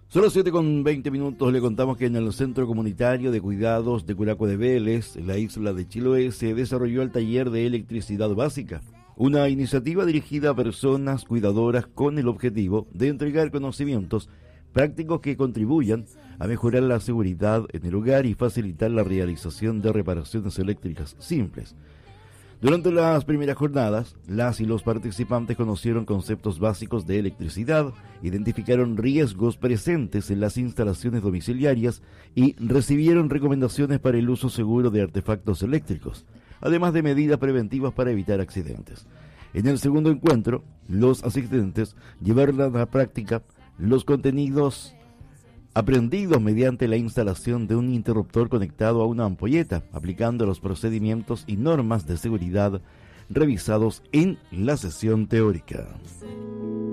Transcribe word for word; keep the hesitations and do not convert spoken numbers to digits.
Son las siete con veinte minutos. Le contamos que en el Centro Comunitario de Cuidados de Curaco de Vélez, en la isla de Chiloé, se desarrolló el taller de electricidad básica, una iniciativa dirigida a personas cuidadoras con el objetivo de entregar conocimientos prácticos que contribuyan a mejorar la seguridad en el hogar y facilitar la realización de reparaciones eléctricas simples. Durante las primeras jornadas, las y los participantes conocieron conceptos básicos de electricidad, identificaron riesgos presentes en las instalaciones domiciliarias y recibieron recomendaciones para el uso seguro de artefactos eléctricos, además de medidas preventivas para evitar accidentes. En el segundo encuentro, los asistentes llevaron a la práctica los contenidos aprendidos mediante la instalación de un interruptor conectado a una ampolleta, aplicando los procedimientos y normas de seguridad revisados en la sesión teórica.